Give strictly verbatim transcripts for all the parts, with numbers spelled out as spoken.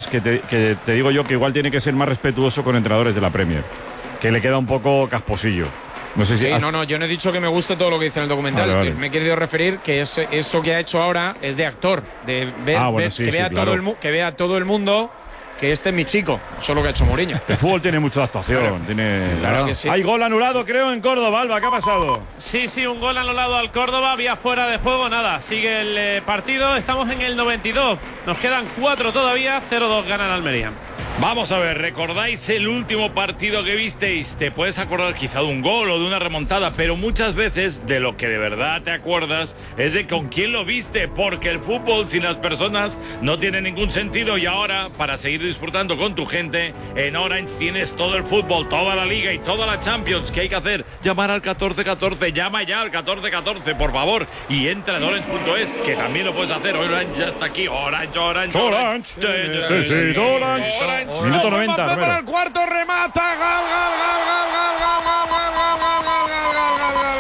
que te, que te digo yo que igual tiene que ser más respetuoso con entrenadores de la Premier, que le queda un poco casposillo. No sé si sí, has... no, no, yo no he dicho que me guste todo lo que dice en el documental. Vale, vale. Me he querido referir que es, eso que ha hecho ahora es de actor, de ver, ah, bueno, ver sí, que, sí, vea claro. todo el, que vea todo el mundo que este es mi chico. Eso es lo que ha hecho Mourinho. El fútbol tiene mucha actuación. Claro. Tiene... Claro que sí. Hay gol anulado, creo, en Córdoba. Alba, ¿qué ha pasado? Sí, sí, un gol anulado al Córdoba. Vía fuera de juego, nada. Sigue el eh, partido. Estamos en el noventa y dos. Nos quedan cuatro todavía. cero dos gana el Almería. Vamos a ver, ¿recordáis el último partido que visteis? Te puedes acordar quizá de un gol o de una remontada, pero muchas veces de lo que de verdad te acuerdas es de con quién lo viste, porque el fútbol sin las personas no tiene ningún sentido. Y ahora, para seguir disfrutando con tu gente, en Orange tienes todo el fútbol, toda la Liga y toda la Champions. ¿Qué hay que hacer? Llamar al catorce catorce, llama ya al catorce catorce, por favor, y entra en orange punto es, que también lo puedes hacer. Orange ya está aquí, Orange, Orange, Orange. Sí, sí, Orange. Orange. Minuto noventa. Mbappé para el cuarto, remata, gol, gol, gol, gol, gol, gol, gol, gol, gol, gol, gol, gol,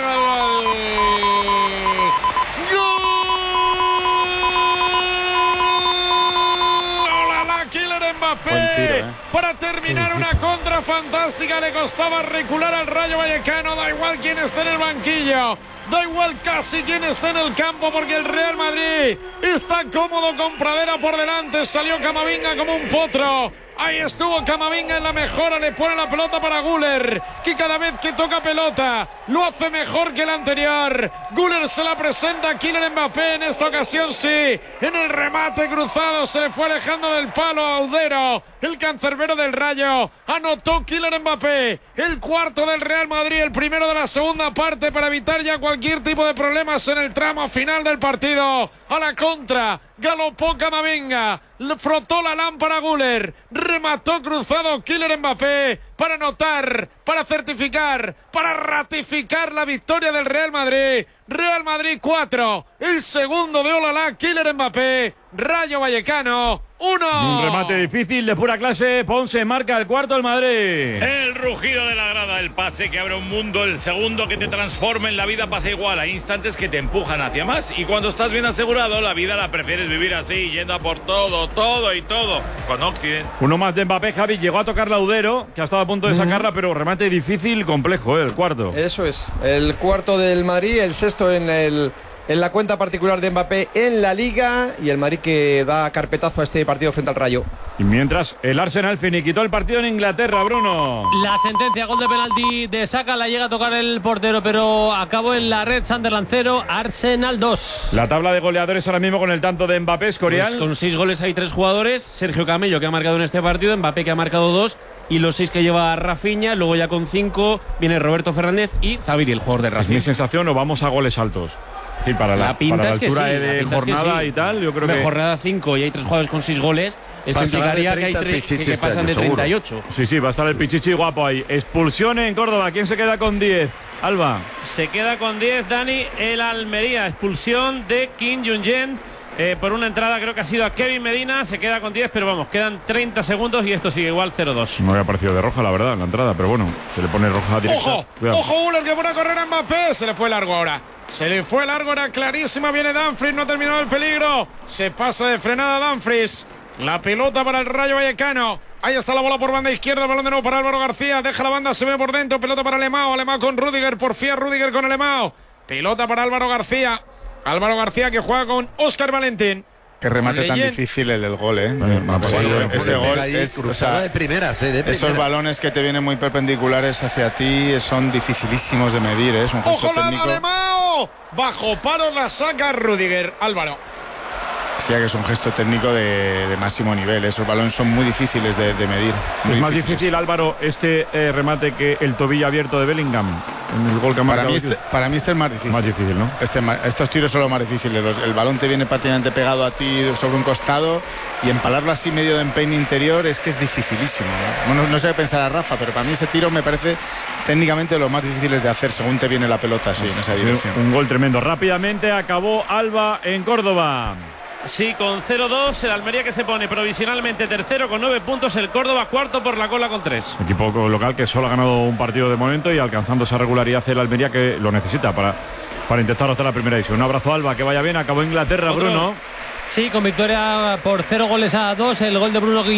gol, gol, Kylian Mbappé. Buen tiro, ¿eh? Para terminar una contra fantástica, le costaba recular al Rayo Vallecano. Da igual quién esté en el banquillo, da igual casi quién esté en el campo, porque el Real Madrid está cómodo con Pradera por delante. Salió Camavinga como un potro. Ahí estuvo Camavinga en la mejora, le pone la pelota para Güler, que cada vez que toca pelota lo hace mejor que el anterior. Güler se la presenta a Kylian Mbappé, en esta ocasión sí, en el remate cruzado se le fue alejando del palo a Audero, el cancerbero del Rayo. Anotó Kylian Mbappé, el cuarto del Real Madrid, el primero de la segunda parte, para evitar ya cualquier tipo de problemas en el tramo final del partido. A la contra, galopó Camavinga, le frotó la lámpara Güler, remató cruzado Kylian Mbappé para anotar, para certificar, para ratificar la victoria del Real Madrid. Real Madrid cuatro, el segundo de Olalá, Kylian Mbappé. Rayo Vallecano uno. Un remate difícil de pura clase. Ponce marca el cuarto del Madrid. El rugido de la grada, el pase que abre un mundo, el segundo que te transforma en la vida pasa igual. Hay instantes que te empujan hacia más, y cuando estás bien asegurado, la vida la prefieres vivir así, yendo a por todo, todo y todo. Con Occident. Uno más de Mbappé, Javi. Llegó a tocar Laudero, que ha estado a punto de sacarla, pero remate difícil, complejo, ¿eh? El cuarto. Eso es. El cuarto del Madrid, el sexto en el... en la cuenta particular de Mbappé en la Liga, y el Madrid que da carpetazo a este partido frente al Rayo. Y mientras el Arsenal finiquitó el partido en Inglaterra, Bruno. La sentencia, gol de penalti de Saka, la llega a tocar el portero, pero acabó en la red. Sunderland cero, Arsenal dos. La tabla de goleadores ahora mismo con el tanto de Mbappé, Escorial. Pues con seis goles hay tres jugadores. Sergio Camello, que ha marcado en este partido, Mbappé, que ha marcado dos, y los seis que lleva Rafinha. Luego ya con cinco viene Roberto Fernández y Zaviri, el jugador de Racing. ¿Es mi sensación o vamos a goles altos? Sí, para la, la, pinta para la es que altura sí, de la jornada es que sí. y tal, yo creo Una que... jornada cinco y hay tres jugadores con seis goles. Esto Pasará implicaría de que hay tres que, que este pasan año, de seguro. treinta y ocho. Sí, sí, va a estar el Pichichi guapo ahí. Expulsión en Córdoba. ¿Quién se queda con diez? Alba. Se queda con diez, Dani, el Almería. Expulsión de Kim Jong-jen eh, por una entrada, creo que ha sido a Kevin Medina. Se queda con diez, pero vamos, quedan treinta segundos y esto sigue igual, cero dos. No había parecido de roja, la verdad, en la entrada, pero bueno, se le pone roja directa. ¡Ojo! Cuidado. ¡Ojo, Güler, que pone a correr a Mbappé! Se le fue largo ahora. Se le fue largo, era clarísima. Viene Dumfries, no ha terminado el peligro. Se pasa de frenada Dumfries. La pelota para el Rayo Vallecano. Ahí está la bola por banda izquierda. El balón de nuevo para Álvaro García. Deja la banda, se ve por dentro. Pelota para Alemão. Alemão con Rüdiger. Porfía Rüdiger con Alemão. Pelota para Álvaro García. Álvaro García que juega con Óscar Valentín. Qué remate tan Leyen. difícil el del gol, ¿eh? Bueno, Mbappé. sí, ese bueno, ese Pega gol ahí, es, o cruzada sea, de primeras, ¿eh? De esos primeras. balones que te vienen muy perpendiculares hacia ti son dificilísimos de medir, ¿eh? Es un gesto ¡Ojo la técnico. Alemão! Bajo palo la saca Rüdiger. Álvaro. Decía que es un gesto técnico de, de máximo nivel. Esos balones son muy difíciles de, de medir. Muy Es más difíciles. difícil, Álvaro, este eh, remate que el tobillo abierto de Bellingham en el gol que ha Para marcado. mí, este, para mí este es más difícil. Más difícil, ¿no? Este, ma- estos tiros son los más difíciles. Los- el balón te viene prácticamente pegado a ti sobre un costado, y empalarlo así medio de empeine interior es que es dificilísimo, ¿no? No, no sé qué pensar a Rafa, pero para mí ese tiro me parece técnicamente de los más difíciles de hacer según te viene la pelota así, en esa Sí, dirección. un gol tremendo. Rápidamente acabó Alba en Córdoba. Sí, con cero dos, el Almería que se pone provisionalmente tercero con nueve puntos, el Córdoba cuarto por la cola con tres. Equipo local que solo ha ganado un partido de momento y alcanzando esa regularidad el Almería que lo necesita para, para intentar hasta la primera división. Un abrazo, Alba, que vaya bien. Acabó Inglaterra, Otro. Bruno. Sí, con victoria por cero goles a dos, el gol de Bruno